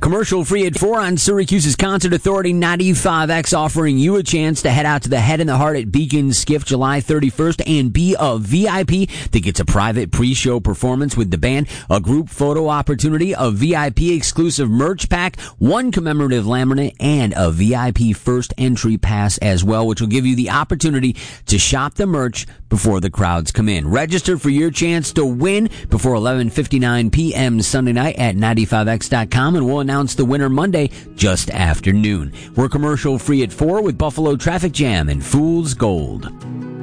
Commercial free at 4 on Syracuse's Concert Authority 95X, offering you a chance to head out to the Head and the Heart at Beacon Skiff July 31st and be a VIP that gets a private pre-show performance with the band, a group photo opportunity, a VIP exclusive merch pack, one commemorative laminate, and a VIP first entry pass as well, which will give you the opportunity to shop the merch before the crowds come in. Register for your chance to win before 11:59 p.m. Sunday night at 95x.com, and we'll announce the winner Monday just after noon. We're commercial free at 4 with Buffalo Traffic Jam and Fool's Gold.